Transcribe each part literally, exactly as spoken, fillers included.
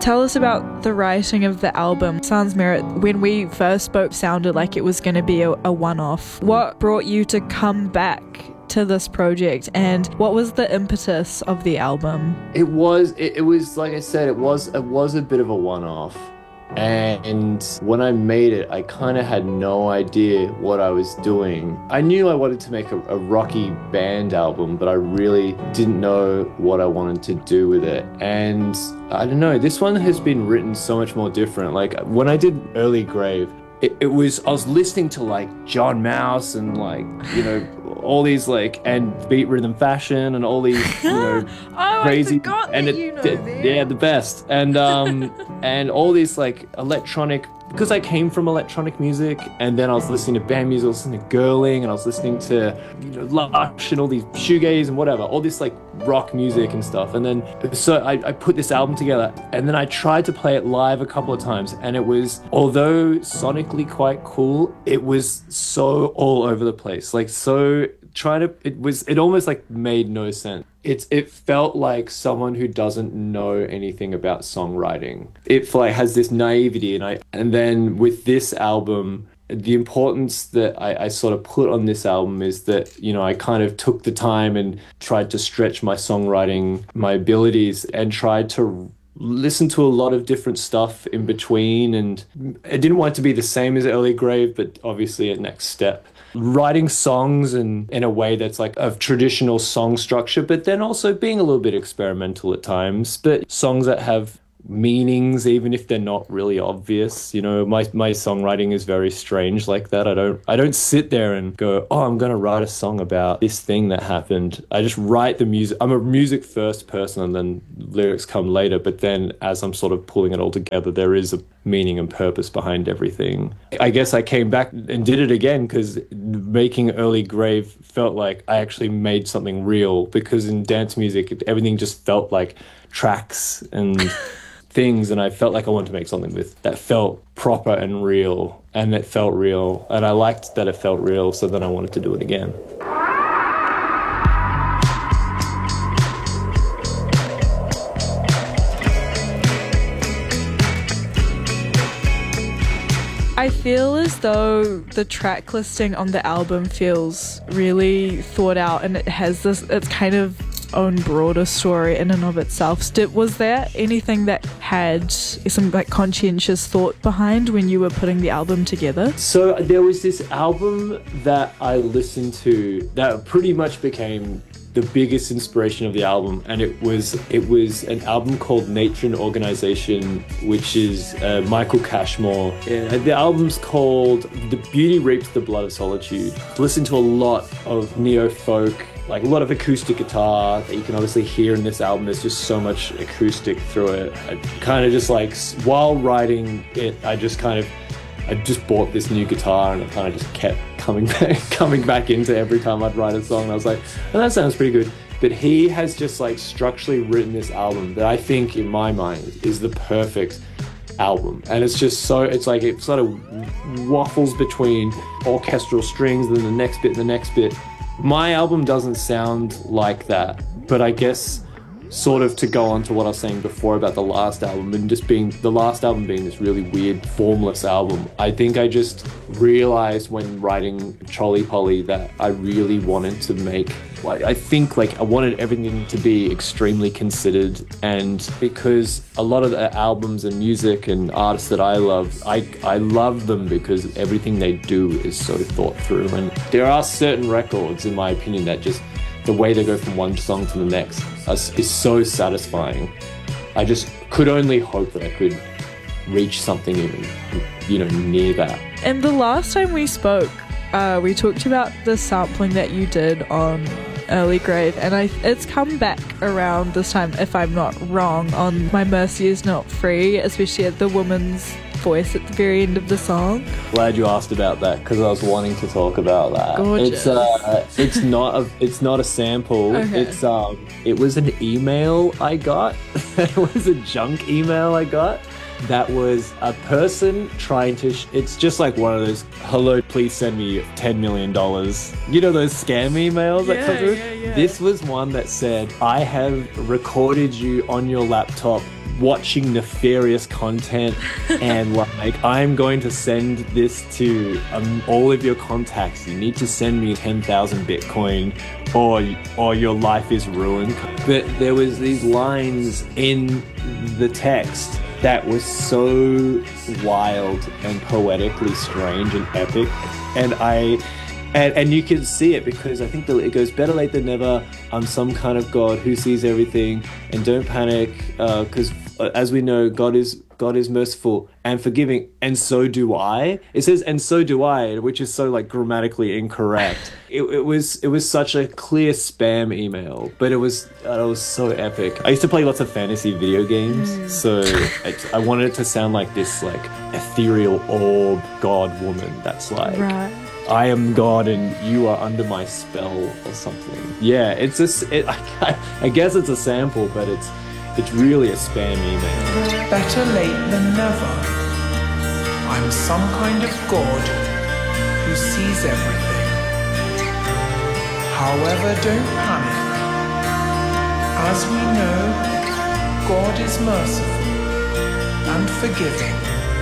Tell us about the writing of the album. Sans Merit, when we first spoke, sounded like it was going to be a, a one-off. What brought you to come back to this project, and what was the impetus of the album? It was, it, it was like I said, it was, it was a bit of a one-off. And when I made it, I kind of had no idea what I was doing. I knew I wanted to make a, a rocky band album, but I really didn't know what I wanted to do with it. And I don't know, this one has been written so much more different. Like when I did Early Grave, it, it was, I was listening to like John Mouse and like, you know, all these like, and Beat Rhythm Fashion and all these, you know, oh, crazy, I forgot and that it, you know it, yeah, the best. And, um, and all these like electronic, because I came from electronic music, and then I was listening to band music, I was listening to Girling, and I was listening to, you know, Lush and all these shoegaze and whatever, all this like rock music and stuff. And then so I, I put this album together, and then I tried to play it live a couple of times, and it was, although sonically quite cool, it was so all over the place, like so trying to, it was, it almost like made no sense. It's, it felt like someone who doesn't know anything about songwriting. It like has this naivety, and I, and then with this album, the importance that I, I sort of put on this album is that, you know, I kind of took the time and tried to stretch my songwriting, my abilities, and tried to listen to a lot of different stuff in between. And I didn't want it to be the same as Early Grave, but obviously a next step. Writing songs and in a way that's like of traditional song structure, but then also being a little bit experimental at times, but songs that have meanings, even if they're not really obvious. You know, my my songwriting is very strange like that. I don't I don't sit there and go, oh, I'm gonna write a song about this thing that happened. I just write the music. I'm a music first person, and then lyrics come later. But then as I'm sort of pulling it all together, there is a meaning and purpose behind everything. I guess I came back and did it again because making Early Grave felt like I actually made something real, because in dance music, everything just felt like tracks and things, and I felt like I wanted to make something with that felt proper and real, and it felt real, and I liked that it felt real, so then I wanted to do it again. I feel as though the track listing on the album feels really thought out, and it has this, it's kind of own broader story in and of itself. Did, was there anything that had some like conscientious thought behind when you were putting the album together? So there was this album that I listened to that pretty much became the biggest inspiration of the album, and it was it was an album called Nature and Organization, which is uh, Michael Cashmore. Yeah, the album's called The Beauty Reaps the Blood of Solitude. Listened to a lot of neo-folk, like a lot of acoustic guitar that you can obviously hear in this album. There's just so much acoustic through it. I kind of just like, while writing it, I just kind of, I just bought this new guitar, and it kind of just kept coming back, coming back into every time I'd write a song. And I was like, oh, that sounds pretty good. But he has just like structurally written this album that I think in my mind is the perfect album. And it's just so, it's like, it sort of waffles between orchestral strings, then the next bit, and the next bit. My album doesn't sound like that, but I guess sort of to go on to what I was saying before about the last album, and just being the last album being this really weird, formless album, I think I just realized when writing Trolley Polly that I really wanted to make, like, I think like I wanted everything to be extremely considered. And because a lot of the albums and music and artists that I love, I, I love them because everything they do is so thought through. And there are certain records, in my opinion, that just the way they go from one song to the next is so satisfying. I just could only hope that I could reach something even, you know, near that. And the last time we spoke, uh, we talked about the sampling that you did on Early Grave, and I it's come back around this time, if I'm not wrong, on My Mercy Is Not Free, especially at the woman's voice at the very end of the song. Glad you asked about that, because I was wanting to talk about that. Gorgeous. It's uh, it's not a it's not a sample. Okay. It's um, it was an email I got. It was a junk email I got. That was a person trying to, sh- it's just like one of those, hello, please send me ten million dollars. You know those scam emails that Yeah, come through? yeah, yeah. this was one that said, I have recorded you on your laptop watching nefarious content and like I'm going to send this to um, all of your contacts. You need to send me ten thousand Bitcoin or or your life is ruined. But there was these lines in the text that was so wild and poetically strange and epic, and I And, and you can see it because I think the, it goes, better late than never. I'm some kind of God who sees everything, and don't panic because uh, as we know, God is God is merciful and forgiving, and so do I. It says, and so do I, which is so like grammatically incorrect. it, it was it was such a clear spam email, but it was uh, it was so epic. I used to play lots of fantasy video games, mm. so it, I wanted it to sound like this like ethereal orb God woman that's like. Right. I am God and you are under my spell or something. Yeah, it's a, it, I, I guess it's a sample, but it's it's really a spam email. Better late than never. I'm some kind of God who sees everything. However, don't panic. As we know, God is merciful and forgiving,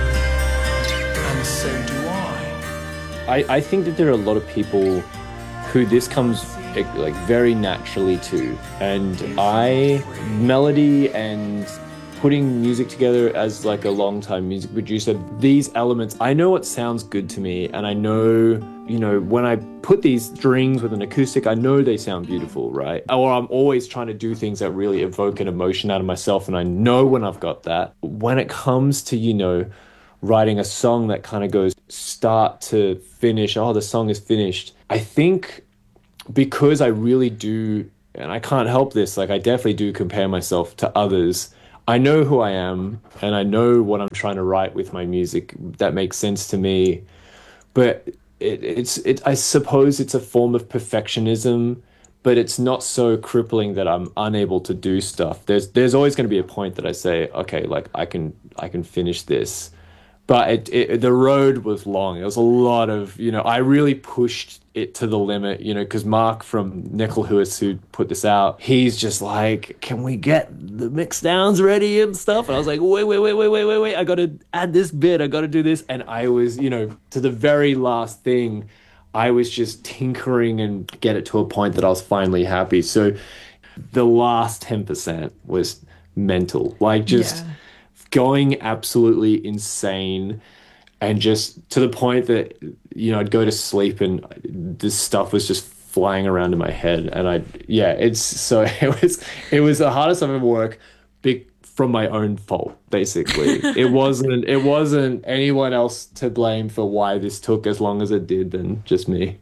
and so do I. I, I think that there are a lot of people who this comes like very naturally to, and I melody and putting music together as like a long-time music producer, these elements, I know what sounds good to me, and I know, you know, when I put these strings with an acoustic, I know they sound beautiful, right? Or I'm always trying to do things that really evoke an emotion out of myself, and I know when I've got that. When it comes to, you know, writing a song that kind of goes start to finish, oh, the song is finished. I think because I really do, and I can't help this, like I definitely do compare myself to others. I know who I am, and I know what I'm trying to write with my music that makes sense to me. But it, it's, it, I suppose it's a form of perfectionism, but it's not so crippling that I'm unable to do stuff. There's, there's always going to be a point that I say, okay, like I can, I can finish this. But it, it, the road was long. It was a lot of, you know, I really pushed it to the limit, you know, because Mark from Nickelhuis, who put this out, he's just like, can we get the mix downs ready and stuff? And I was like, wait, wait, wait, wait, wait, wait, wait. I got to add this bit. I got to do this. And I was, you know, to the very last thing, I was just tinkering and get it to a point that I was finally happy. So the last ten percent was mental. Like just... Yeah. Going absolutely insane, and just to the point that, you know, I'd go to sleep and this stuff was just flying around in my head. And I, yeah, it's so it was, it was the hardest I've ever worked, big from my own fault, basically. it wasn't, it wasn't anyone else to blame for why this took as long as it did than just me.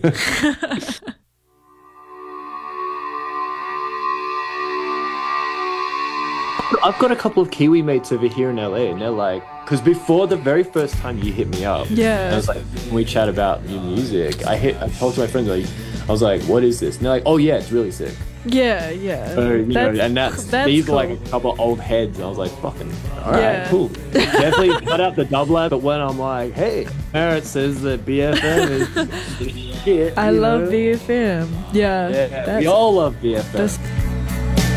I've got a couple of Kiwi mates over here in L A, and they're like, because before the very first time you hit me up, yeah, I was like, when we chat about new music, I hit, I told to my friends, like, I was like, what is this? And they're like, oh yeah, it's really sick. Yeah, yeah. So, you know, and that's, that's these cool. are like a couple of old heads, and I was like, fucking, all right, yeah. cool. Definitely cut out the double ad, but when I'm like, hey, Merritt says that B F M is shit. I love know? B F M. Yeah. Yeah, we all love B F M.